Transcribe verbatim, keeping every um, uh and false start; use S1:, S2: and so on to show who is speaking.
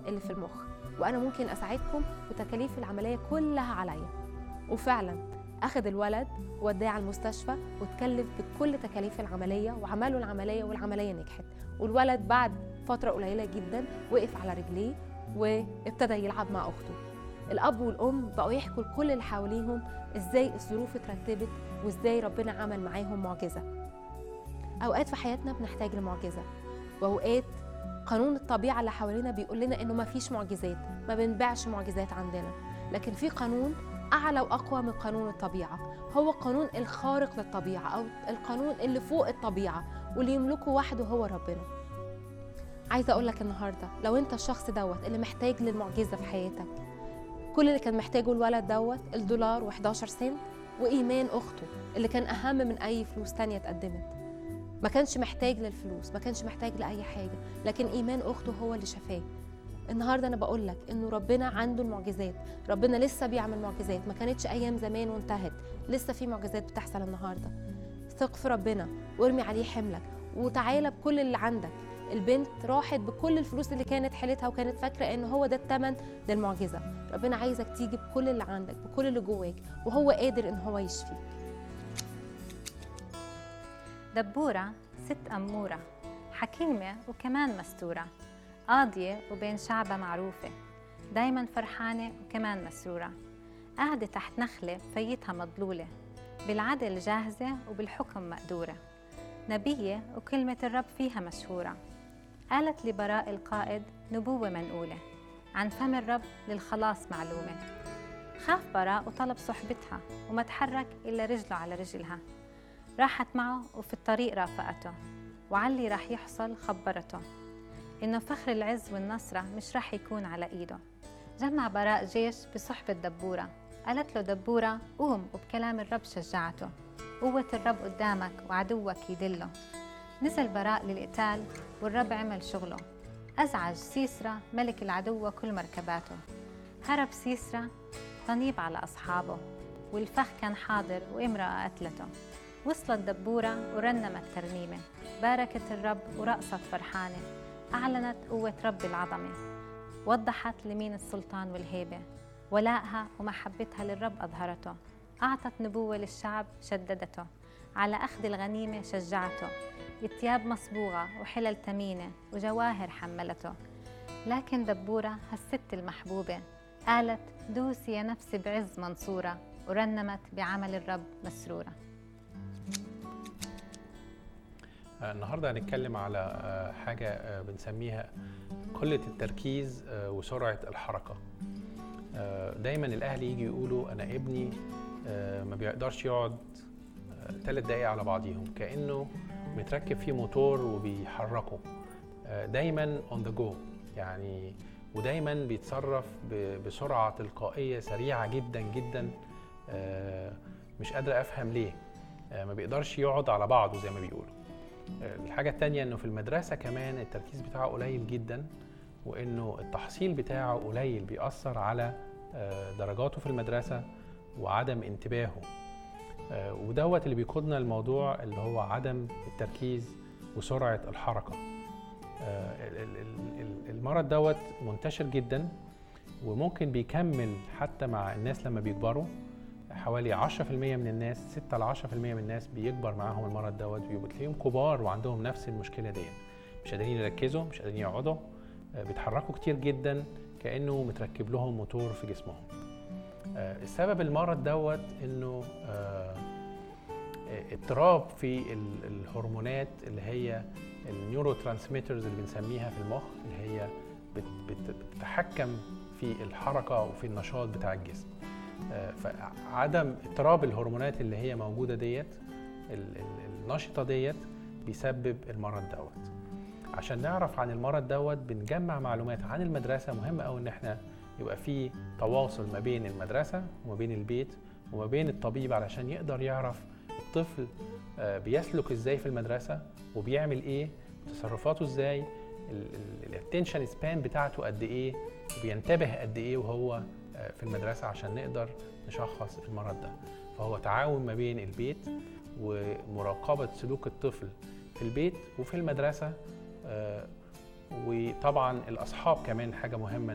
S1: اللي في المخ، وأنا ممكن أساعدكم وتكاليف العملية كلها عليا. وفعلا أخذ الولد ووداه على المستشفى واتكلف بكل تكاليف العملية وعملوا العملية والعملية نجحت. والولد بعد فترة قليلة جدا وقف على رجليه وابتدى يلعب مع أخته. الأب والأم بقوا يحكوا لكل اللي حواليهم إزاي الظروف اترتبت وإزاي ربنا عمل معاهم معجزة. أوقات في حياتنا بنحتاج لمعجزة، وأوقات قانون الطبيعة اللي حوالينا بيقول لنا إنه ما فيش معجزات، ما بنبيعش معجزات عندنا، لكن في قانون أعلى وأقوى من قانون الطبيعة، هو قانون الخارق للطبيعة أو القانون اللي فوق الطبيعة واللي يملكه وحده هو ربنا. عايزة أقول لك النهاردة لو أنت الشخص دوت اللي محتاج للمعجزة في حياتك، كل اللي كان محتاجه الولد دوت الدولار وحداشر سنت وإيمان أخته اللي كان أهم من أي فلوس تانية اتقدمت. ما كانش محتاج للفلوس، ما كانش محتاج لأي حاجة، لكن إيمان أخته هو اللي شفاه. النهاردة أنا بقول لك إنه ربنا عنده المعجزات، ربنا لسه بيعمل معجزات، ما كانتش أيام زمان وانتهت، لسه في معجزات بتحصل النهاردة. ثق في ربنا وارمي عليه حملك وتعالى بكل اللي عندك. البنت راحت بكل الفلوس اللي كانت حيلتها وكانت فاكرة إن هو ده الثمن للمعجزة. ربنا عايزك تيجي بكل اللي عندك، بكل اللي جواك، وهو قادر إن هو يشفيك.
S2: دبورة ست أمورة، حكيمة وكمان مستورة، قاضية وبين شعبها معروفة، دايما فرحانة وكمان مسرورة، قاعدة تحت نخلة فيتها مضلولة، بالعدل جاهزة وبالحكم مقدورة، نبية وكلمة الرب فيها مشهورة. قالت لبراء القائد نبوة منقولة، عن فم الرب للخلاص معلومة. خاف براء وطلب صحبتها وما تحرك إلا رجله على رجلها. راحت معه وفي الطريق رافقته، وعلي راح يحصل خبرته، إنه فخر العز والنصرة مش راح يكون على إيده. جمع براء جيش بصحبة دبورة، قالت له دبورة قوم، وبكلام الرب شجعته، قوة الرب قدامك وعدوك يدله. نزل براء للقتال والرب عمل شغله، أزعج سيسرا ملك العدو وكل مركباته. هرب سيسرا طنيب على أصحابه، والفخ كان حاضر وامرأة قتلته. وصلت دبورة ورنمت ترنيمة، باركت الرب ورقصت فرحانة، أعلنت قوة رب العظمة، وضحت لمين السلطان والهيبة، ولائها ومحبتها للرب أظهرته. أعطت نبوة للشعب شددته، على أخذ الغنيمة شجعته، بثياب مصبوغة وحلل ثمينة وجواهر حملته. لكن دبورة هالست المحبوبة قالت دوسي يا نفسي بعز منصورة، ورنمت بعمل الرب مسرورة.
S3: النهاردة هنتكلم على حاجة بنسميها قلة التركيز وسرعة الحركة. دايما الأهل يجي يقولوا أنا ابني ما بيقدرش يقعد ثلاث دقايق على بعضيهم، كأنه متركب فيه موتور وبيحركه دايما on the go يعني، ودايما بيتصرف بسرعة تلقائية سريعة جدا جدا. مش قادر أفهم ليه ما بيقدرش يقعد على بعضه زي ما بيقولوا. الحاجة التانية انه في المدرسة كمان التركيز بتاعه قليل جدا، وانه التحصيل بتاعه قليل بيأثر على درجاته في المدرسة وعدم انتباهه، ودوت اللي بيقودنا الموضوع اللي هو عدم التركيز وسرعة الحركة. المرض دوت منتشر جدا وممكن بيكمل حتى مع الناس لما بيكبروا. حوالي عشرة في المية من الناس، ستة لعشرة في المية من الناس بيكبر معاهم المرض دوت، بيبقوا تلاقيهم كبار وعندهم نفس المشكلة دي، مش قادرين يركزوا، مش قادرين يقعدوا، بيتحركوا كتير جدا كأنه متركب لهم موتور في جسمهم. السبب المرض دوت انه اضطراب في الهرمونات اللي هي النيورو ترانسميترز اللي بنسميها في المخ، اللي هي بتتحكم في الحركة وفي النشاط بتاع الجسم. فعدم اضطراب الهرمونات اللي هي موجودة ديت النشطة ديت بيسبب المرض دوت. عشان نعرف عن المرض دوت بنجمع معلومات عن المدرسة. مهم قوي ان احنا يبقى في تواصل ما بين المدرسة وما بين البيت وما بين الطبيب، علشان يقدر يعرف الطفل بيسلك ازاي في المدرسة وبيعمل ايه، تصرفاته ازاي، الاتنشن سبان بتاعته قد ايه، وبينتبه قد ايه وهو في المدرسة، عشان نقدر نشخص المرض ده. فهو تعاون ما بين البيت ومراقبة سلوك الطفل في البيت وفي المدرسة وطبعا الاصحاب كمان حاجه مهمه